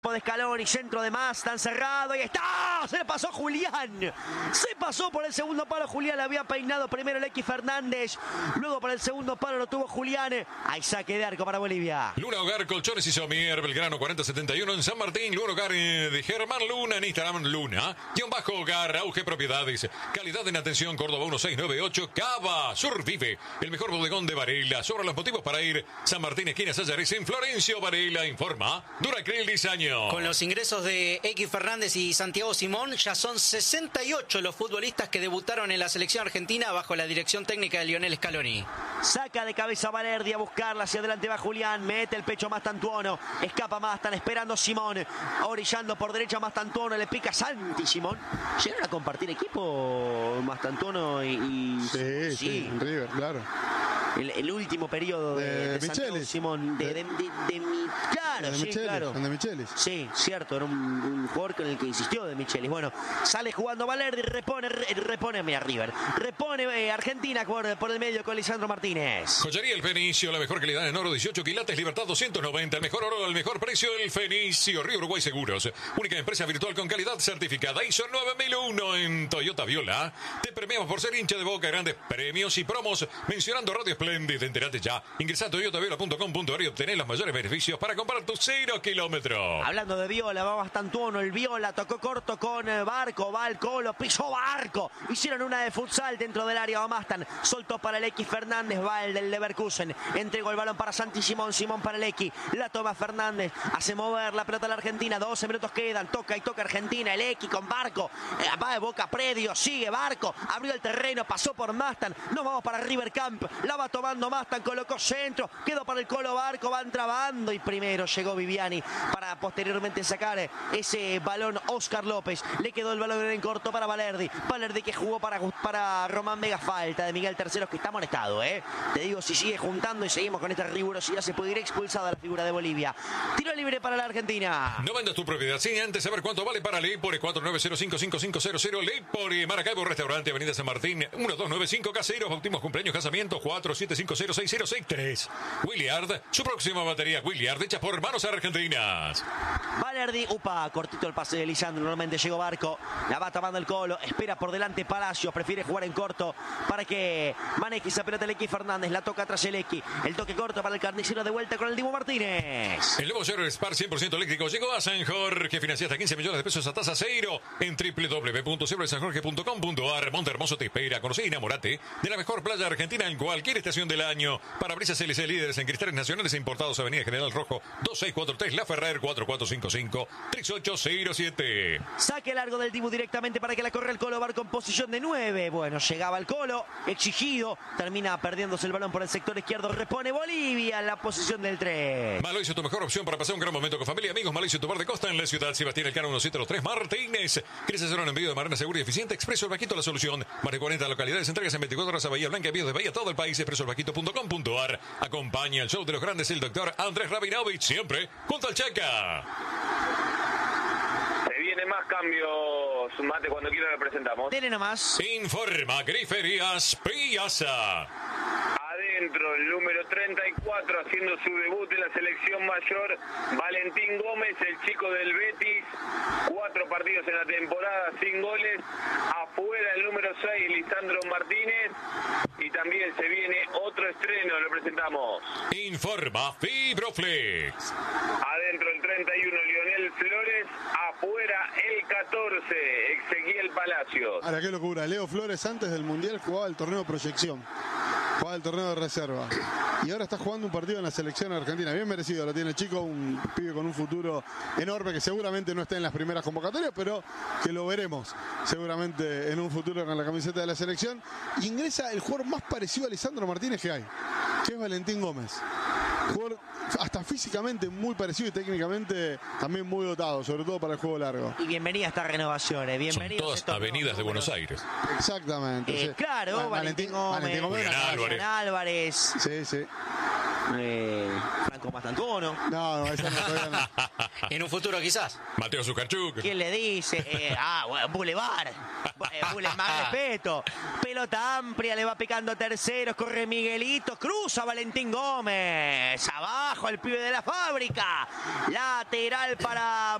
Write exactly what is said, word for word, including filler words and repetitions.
de Scaloni, centro de más, tan cerrado y está, se pasó Julián, se pasó por el segundo palo Julián, le había peinado primero el X Fernández, luego por el segundo palo lo tuvo Julián, hay saque de arco para Bolivia. Luna Hogar, Colchones y Somier, Belgrano cuarenta setenta y uno en San Martín, Luna Hogar de Germán Luna en Instagram, Luna, guión bajo Hogar, Auge Propiedades, calidad en atención, Córdoba uno seis nueve ocho, Cava, Survive, el mejor bodegón de Varela, sobre los motivos para ir, San Martín, esquina Sayares, en Florencio, Varela, informa, Duracril Diseño. Con los ingresos de X Fernández y Santiago Simón, ya son sesenta y ocho los futbolistas que debutaron en la selección argentina bajo la dirección técnica de Lionel Scaloni. Saca de cabeza Valerdi a buscarla, hacia adelante va Julián, mete el pecho Mastantuono, escapa Mastan, esperando Simón, orillando por derecha Mastantuono, le pica Santi Simón. ¿Llegaron a compartir equipo Mastantuono y...? y... Sí, sí, sí, en River, claro. El, el último periodo de, de, de, de Santiago Simón, de, de, de, de, de mi, claro, de sí, Michelis, claro. de Michelis. Sí, cierto, era un, un jugador con el que insistió de Michelis. Bueno, sale jugando Valerdi, repone, repone, mira, River, repone eh, Argentina por, por el medio con Lisandro Martínez. Joyería El Fenicio, la mejor calidad en oro, dieciocho quilates, Libertad doscientos noventa, el mejor oro al mejor precio, El Fenicio, Río Uruguay Seguros, única empresa virtual con calidad certificada, I S O nueve mil uno en Toyota Viola. Te premiamos por ser hincha de Boca, grandes premios y promos, mencionando Radio Splendid. Enterate ya, ingresá a toyota viola punto com punto ar y obtener los mayores beneficios para comprar tu cero kilómetro. Hablando de Viola, va Mastantuono, el Viola tocó corto con Barco, va al Colo, pisó Barco, hicieron una de futsal dentro del área, va Mastan, soltó para el X Fernández, va el del Leverkusen, entregó el balón para Santi Simón, Simón para el X, la toma Fernández, hace mover la pelota a la Argentina, doce minutos quedan, toca y toca Argentina, el X con Barco, eh, va de Boca Predio, sigue Barco, abrió el terreno, pasó por Mastan, nos vamos para River Camp, la va tomando Mastan, colocó centro, quedó para el Colo Barco, van trabando y primero llegó Viviani para posteriormente sacar ese balón Oscar López, le quedó el balón en corto para Valerdi, Valerdi que jugó para, para Román Vega, falta de Miguel Terceros que está molestado, eh. Te digo, si sigue juntando y seguimos con esta rigurosidad se puede ir expulsada la figura de Bolivia. Tiro libre para la Argentina. No vendas tu propiedad sin antes saber cuánto vale para Leipore, cuatro nueve cero cinco cinco cinco cero cero, Leipore, Maracaibo, restaurante, avenida San Martín, uno dos nueve cinco, caseros, bautismos, cumpleaños, casamientos, cuatro siete cinco cero seis cero seis tres. Williard, su próxima batería Williard, hecha por manos argentinas. Valerdi, upa, cortito el pase de Lisandro, normalmente llegó Barco, la va tomando el Colo, espera por delante Palacios, prefiere jugar en corto para que maneje esa pelota el X Fernández, la toca tras el X, el toque corto para el carnicero de vuelta con el Dibu Martínez. El nuevo Chevrolet Spark cien por ciento eléctrico llegó a San Jorge, financia hasta quince millones de pesos a tasa cero en doble u doble u doble u punto chevrolet san jorge punto com punto ar. Monte Hermoso te espera, conoce y enamorate de la mejor playa argentina en cualquier estación del año. Parabrisas L C, líderes en cristales nacionales e importados, Avenida General Rojo dos seis cuatro tres, La Ferrer cuatro cuatro cinco cinco, tres ocho cero siete. Saque largo del Dibu directamente para que la corra el Colo Barco en posición de nueve. Bueno, llegaba el Colo, exigido, termina perdiéndose el balón por el sector izquierdo, repone Bolivia en la posición del tres. Maloisio, tu mejor opción para pasar un gran momento con familia y amigos. Maloisio, tu bar de costa en la ciudad. Sebastián Elcano uno siete dos tres Martínez. ¿Quieres hacer un envío de manera segura y eficiente? Expreso El Vaquito, la solución. Más de cuarenta localidades, entregas en veinticuatro horas a Bahía Blanca, envíos de Bahía, todo el país. expreso el vaquito punto com punto ar. Acompaña el show de los grandes el doctor Andrés Rabinovich, siempre junto al Chaca. Se vienen más cambios, Mate, cuando quiera le presentamos. Dele nomás. Informa Griferías Piazza. Adentro, el número treinta y cuatro, haciendo su debut en la selección mayor, Valentín Gómez, el chico del Betis. Cuatro partidos en la temporada, sin goles. Afuera, el número seis, Lisandro Martínez. Y también se viene otro estreno, lo presentamos. Informa Fibroflex. Adentro, el treinta y uno, Lionel Flores. Afuera, el catorce, Ezequiel Palacios. Ahora, qué locura. Leo Flores antes del Mundial jugaba el torneo de proyección. Jugaba el torneo de reserva. Y ahora está jugando un partido en la selección argentina. Bien merecido lo tiene el chico, un pibe con un futuro enorme que seguramente no está en las primeras convocatorias, pero que lo veremos seguramente en un futuro con la camiseta de la selección. Ingresa el jugador más parecido a Lisandro Martínez que hay, que es Valentín Gómez. Jugador hasta físicamente muy parecido y técnicamente también muy dotado, sobre todo para el juego largo. Y bienvenida a estas renovaciones. Bienvenidos Son todas avenidas de Buenos Aires. Exactamente. Eh, sí. Claro, Valentín, Valentín Gómez, Valentín Gómez, Julián Álvarez. Julián Álvarez. Sí, sí. Eh, con Mastantuono. No, no, esa no, todavía no. En un futuro quizás. Mateo Zuccarchuk. ¿Quién le dice? Eh, ah, bueno, Boulevard. Eh, Boulevard, más respeto. Pelota amplia, le va picando terceros, corre Miguelito, cruza Valentín Gómez. Abajo el pibe de la fábrica. Lateral para